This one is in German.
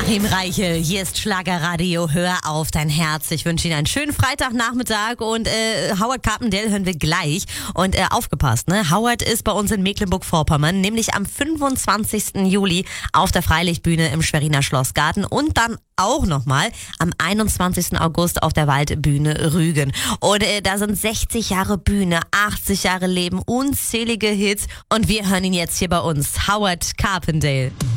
Achim Reiche, hier ist Schlagerradio, hör auf dein Herz. Ich wünsche Ihnen einen schönen Freitagnachmittag und Howard Carpendale hören wir gleich. Und aufgepasst, ne? Howard ist bei uns in Mecklenburg-Vorpommern, nämlich am 25. Juli auf der Freilichtbühne im Schweriner Schlossgarten und dann auch nochmal am 21. August auf der Waldbühne Rügen. Und da sind 60 Jahre Bühne, 80 Jahre Leben, unzählige Hits und wir hören ihn jetzt hier bei uns, Howard Carpendale.